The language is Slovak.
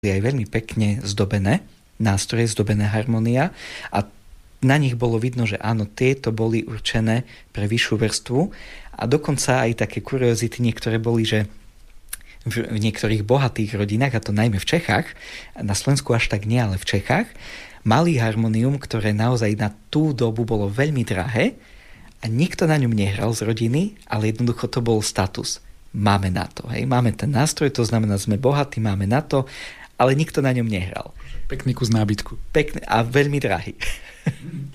aj veľmi pekne zdobené, nástroje zdobené harmonia a na nich bolo vidno, že áno, tieto boli určené pre vyššiu vrstvu a dokonca aj také kuriozity niektoré boli, že v niektorých bohatých rodinách, a to najmä v Čechách, na Slovensku až tak nie, ale v Čechách, mali harmonium, ktoré naozaj na tú dobu bolo veľmi drahé a nikto na ňom nehral z rodiny, ale jednoducho to bol status. Máme na to, hej, máme ten nástroj, to znamená, sme bohatí, máme na to, ale nikto na ňom nehral. Pekný kus nábytku. Pekný a veľmi drahý.